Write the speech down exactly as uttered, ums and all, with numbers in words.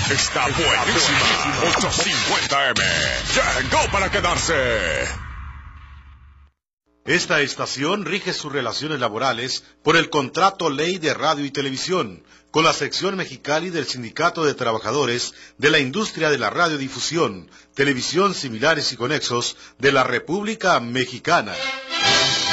Está buenísima. ochocientos cincuenta eme. Llegó para quedarse. Esta estación rige sus relaciones laborales por el Contrato Ley de Radio y Televisión, con la sección Mexicali del Sindicato de Trabajadores de la Industria de la Radiodifusión, Televisión Similares y Conexos de la República Mexicana.